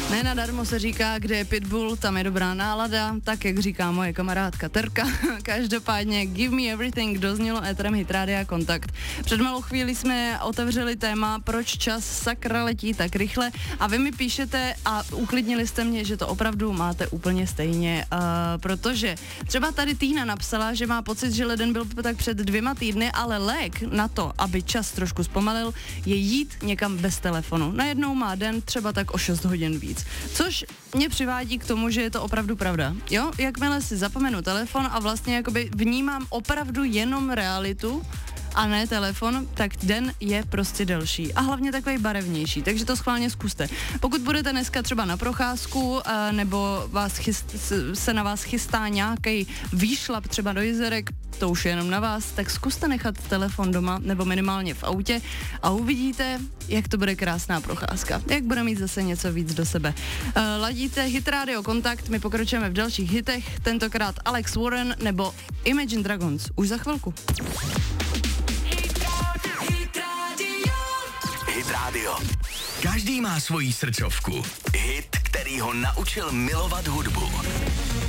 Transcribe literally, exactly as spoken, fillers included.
Ne nadarmo se říká, kde je pitbull, tam je dobrá nálada, tak jak říká moje kamarádka Terka. Každopádně Give Me Everything doznělo éterem Hit Rádia Kontakt. Před malou chvíli jsme otevřeli téma, proč čas sakra letí tak rychle a vy mi píšete a uklidnili jste mě, že to opravdu máte úplně stejně, uh, protože třeba tady Týna napsala, že má pocit, že leden byl tak před dvěma týdny, ale lék na to, aby čas trošku zpomalil, je jít někam bez telefonu. Najednou má den třeba tak o šest hodin víc. Což mě přivádí k tomu, že je to opravdu pravda. Jo, jakmile si zapomenu telefon a vlastně jakoby vnímám opravdu jenom realitu a ne telefon, tak den je prostě delší a hlavně takový barevnější, takže to schválně zkuste. Pokud budete dneska třeba na procházku nebo vás chyst, se na vás chystá nějaký výšlap třeba do jezerek, to už je jenom na vás, tak zkuste nechat telefon doma nebo minimálně v autě a uvidíte, jak to bude krásná procházka, jak bude mít zase něco víc do sebe. Uh, ladíte Hit Radio Kontakt, my pokračujeme v dalších hitech, tentokrát Alex Warren nebo Imagine Dragons, už za chvilku. Hit Radio. Každý má svoji srdcovku. Hit, který ho naučil milovat hudbu.